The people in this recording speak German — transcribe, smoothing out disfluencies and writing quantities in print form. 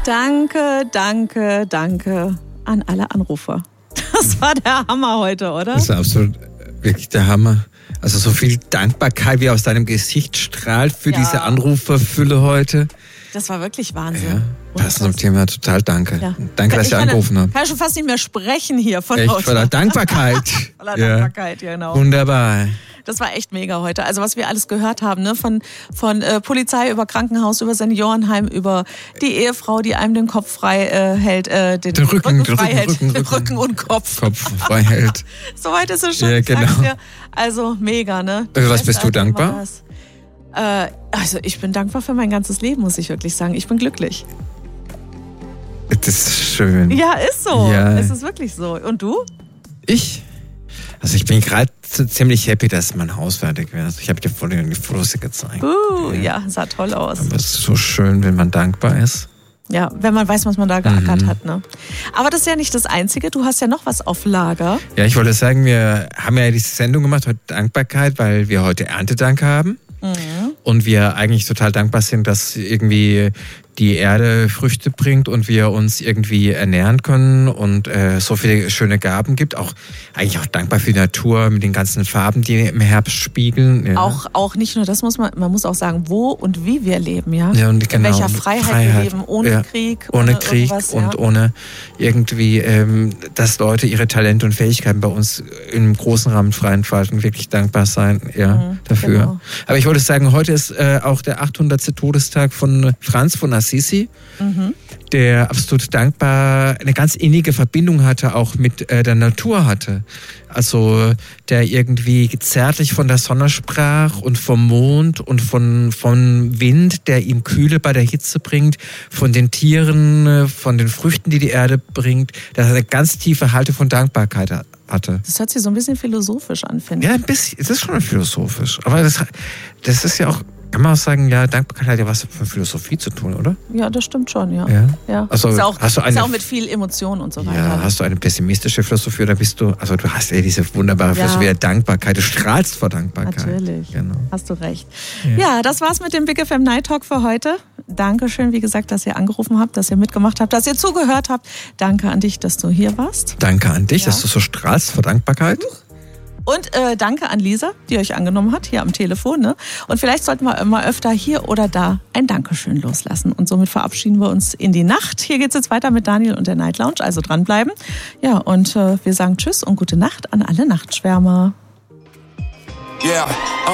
Danke, danke, danke an alle Anrufer. Das war der Hammer heute, oder? Das ist absolut wirklich der Hammer. Also so viel Dankbarkeit, wie aus deinem Gesicht strahlt für diese Anruferfülle heute. Das war wirklich Wahnsinn. Ja, passend zum Thema, total danke. Ja. Danke, dass ihr angerufen habt. Ich kann schon fast nicht mehr sprechen hier von echt, voller Dankbarkeit. Voller Dankbarkeit, ja, genau. Wunderbar. Das war echt mega heute. Also was wir alles gehört haben, ne? Von Polizei über Krankenhaus, über Seniorenheim, über die Ehefrau, die einem den Kopf frei hält, den Rücken frei hält, Rücken und Kopf frei hält. Soweit ist es schon. Ja, genau. Also mega, ne? Für was bist du dankbar? Also ich bin dankbar für mein ganzes Leben, muss ich wirklich sagen. Ich bin glücklich. Das ist schön. Ja, ist so. Ja. Es ist wirklich so. Und du? Also ich bin gerade ziemlich happy, dass mein Haus fertig wird. Also ich habe dir vorhin die Fotos gezeigt. Ja, sah toll aus. Aber es ist so schön, wenn man dankbar ist. Ja, wenn man weiß, was man da geackert hat. Ne? Aber das ist ja nicht das Einzige. Du hast ja noch was auf Lager. Ja, ich wollte sagen, wir haben ja diese Sendung gemacht, heute Dankbarkeit, weil wir heute Erntedank haben. Und wir eigentlich total dankbar sind, dass irgendwie die Erde Früchte bringt und wir uns irgendwie ernähren können und so viele schöne Gaben gibt. Eigentlich auch dankbar für die Natur mit den ganzen Farben, die im Herbst spiegeln. Ja. Auch nicht nur das, man muss auch sagen, wo und wie wir leben, ja. Ja, und genau, in welcher Freiheit wir leben, ohne Krieg. Ohne Krieg und ohne irgendwie, dass Leute ihre Talente und Fähigkeiten bei uns im großen Rahmen frei entfalten, wirklich dankbar sein dafür. Genau. Aber ich wollte sagen, heute ist auch der 800. Todestag von Franz von Assisi, der absolut dankbar eine ganz innige Verbindung hatte, auch mit der Natur hatte. Also der irgendwie zärtlich von der Sonne sprach und vom Mond und vom Wind, der ihm Kühle bei der Hitze bringt, von den Tieren, von den Früchten, die Erde bringt, dass er eine ganz tiefe Haltung von Dankbarkeit hatte. Das hört sich so ein bisschen philosophisch an, finde ich. Ja, ein bisschen. Es ist schon philosophisch. Aber das ist ja auch, kann man auch sagen, ja, Dankbarkeit hat ja was mit Philosophie zu tun, oder? Ja, das stimmt schon, ja. Also, ist auch mit viel Emotion und so weiter. Ja, hast du eine pessimistische Philosophie oder bist du, also du hast ja diese wunderbare Philosophie der Dankbarkeit, du strahlst vor Dankbarkeit. Natürlich, hast du recht. Ja, das war's mit dem Big FM Night Talk für heute. Dankeschön, wie gesagt, dass ihr angerufen habt, dass ihr mitgemacht habt, dass ihr zugehört habt. Danke an dich, dass du hier warst. Danke an dich, dass du so strahlst vor Dankbarkeit. Und danke an Lisa, die euch angenommen hat, hier am Telefon. Ne? Und vielleicht sollten wir immer öfter hier oder da ein Dankeschön loslassen. Und somit verabschieden wir uns in die Nacht. Hier geht's jetzt weiter mit Daniel und der Night Lounge, also dranbleiben. Ja, und wir sagen Tschüss und gute Nacht an alle Nachtschwärmer.